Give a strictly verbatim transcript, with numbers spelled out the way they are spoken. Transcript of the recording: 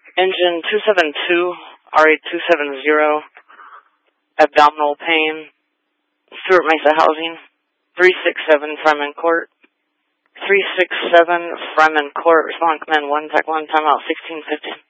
Engine two seven two, R eight two seven zero, abdominal pain, Stuart Mesa Housing, three six seven Freeman Court, three six seven Freeman Court, respond command one, tech one, timeout sixteen fifty.